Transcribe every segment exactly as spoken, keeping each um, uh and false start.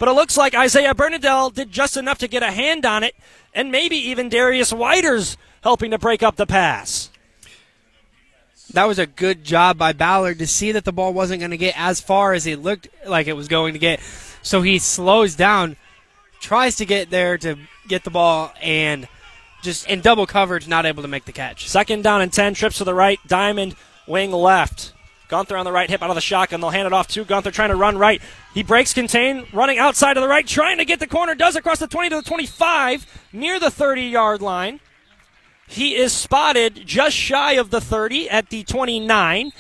but it looks like Isaiah Bernadelle did just enough to get a hand on it, and maybe even Darius Whiter's helping to break up the pass. That was a good job by Ballard to see that the ball wasn't going to get as far as it looked like it was going to get. So he slows down, tries to get there to get the ball, and just in double coverage, not able to make the catch. Second down and ten, trips to the right, Diamond wing left. Gunther on the right, hip out of the shotgun. They'll hand it off to Gunther, trying to run right. He breaks contain, running outside to the right, trying to get the corner, does across the twenty to the twenty-five, near the thirty-yard line. He is spotted just shy of the thirty at the twenty-nine.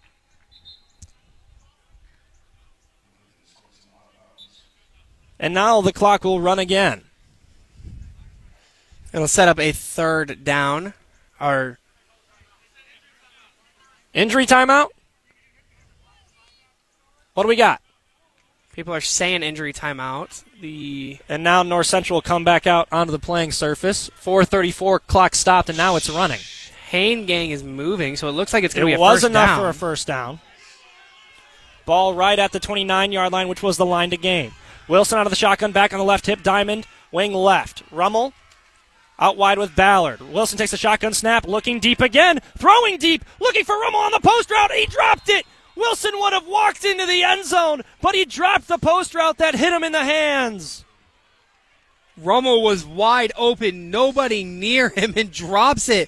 And now the clock will run again. It'll set up a third down. Or injury timeout? What do we got? People are saying injury timeout. The And now North Central will come back out onto the playing surface. four thirty-four, clock stopped, and now it's running. Hain gang is moving, so it looks like it's going to be a It was first enough down. for a first down. Ball right at the twenty-nine-yard line, which was the line to gain. Wilson out of the shotgun, back on the left hip. Diamond, wing left. Rummel out wide with Ballard. Wilson takes the shotgun snap, looking deep again. Throwing deep, looking for Rummel on the post route. He dropped it. Wilson would have walked into the end zone, but he dropped the post route that hit him in the hands. Rummel was wide open, nobody near him, and drops it.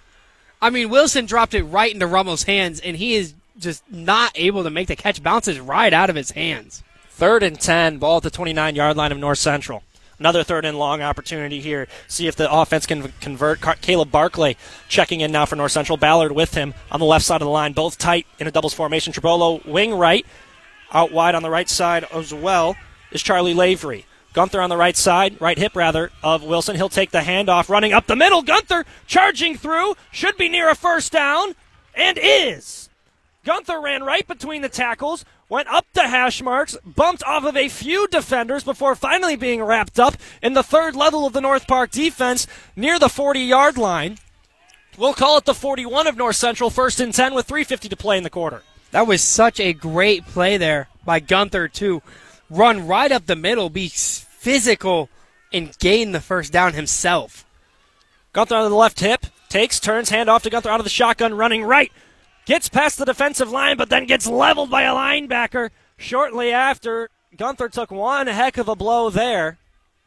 I mean, Wilson dropped it right into Rummel's hands, and he is just not able to make the catch. Bounces right out of his hands. Third and ten, ball at the twenty-nine-yard line of North Central. Another third and long opportunity here. See if the offense can convert. Caleb Barclay checking in now for North Central. Ballard with him on the left side of the line. Both tight in a doubles formation. Tribolo wing right. Out wide on the right side as well is Charlie Lavery. Gunther on the right side, right hip rather, of Wilson. He'll take the handoff, running up the middle. Gunther charging through. Should be near a first down. And is. Gunther ran right between the tackles. Went up the hash marks, bumped off of a few defenders before finally being wrapped up in the third level of the North Park defense near the forty-yard line. We'll call it the forty-one of North Central, first and ten with three fifty to play in the quarter. That was such a great play there by Gunther to run right up the middle, be physical, and gain the first down himself. Gunther on the left hip, takes, turns, hand off to Gunther out of the shotgun, running right. Gets past the defensive line, but then gets leveled by a linebacker shortly after. Gunther took one heck of a blow there.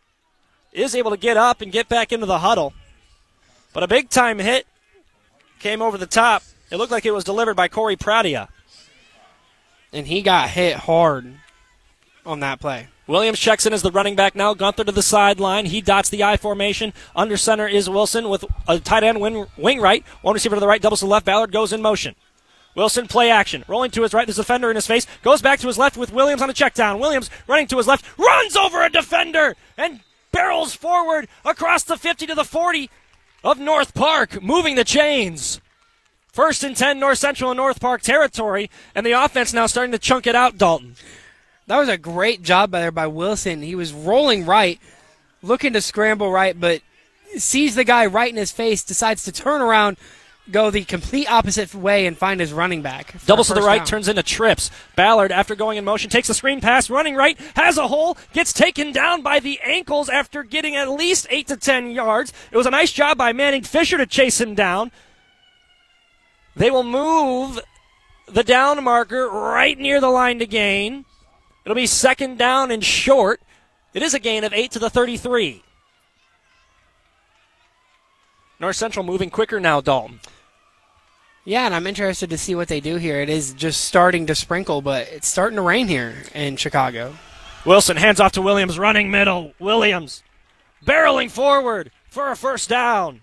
Is able to get up and get back into the huddle. But a big-time hit came over the top. It looked like it was delivered by Corey Pratia. And he got hit hard on that play. Williams checks in as the running back now. Gunther to the sideline. He dots the I formation. Under center is Wilson with a tight end wing, wing right. One receiver to the right, doubles to the left. Ballard goes in motion. Wilson, play action. Rolling to his right, there's a defender in his face. Goes back to his left with Williams on a check down. Williams running to his left, runs over a defender, and barrels forward across the fifty to the forty of North Park, moving the chains. First and ten, North Central and North Park territory, and the offense now starting to chunk it out, Dalton. That was a great job there by Wilson. He was rolling right, looking to scramble right, but sees the guy right in his face, decides to turn around, go the complete opposite way, and find his running back. Doubles to the right, down. turns into trips. Ballard, after going in motion, takes the screen pass, running right, has a hole, gets taken down by the ankles after getting at least eight to ten yards. It was a nice job by Manning Fisher to chase him down. They will move the down marker right near the line to gain. It'll be second down and short. It is a gain of eight to the thirty-three. North Central moving quicker now, Dalton. Yeah, and I'm interested to see what they do here. It is just starting to sprinkle, but it's starting to rain here in Chicago. Wilson hands off to Williams, running middle. Williams barreling forward for a first down.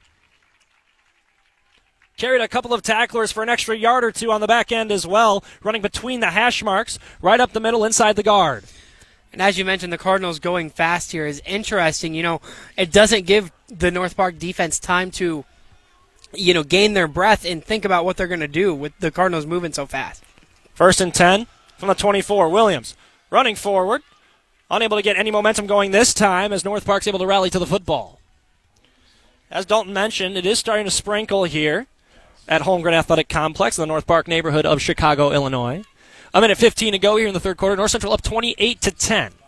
Carried a couple of tacklers for an extra yard or two on the back end as well, running between the hash marks, right up the middle inside the guard. And as you mentioned, the Cardinals going fast here is interesting. You know, it doesn't give the North Park defense time to, you know, gain their breath and think about what they're going to do with the Cardinals moving so fast. First and ten from the twenty-four. Williams running forward, unable to get any momentum going this time as North Park's able to rally to the football. As Dalton mentioned, it is starting to sprinkle here at Holmgren Athletic Complex in the North Park neighborhood of Chicago, Illinois. A minute fifteen to go here in the third quarter. North Central up twenty-eight to ten.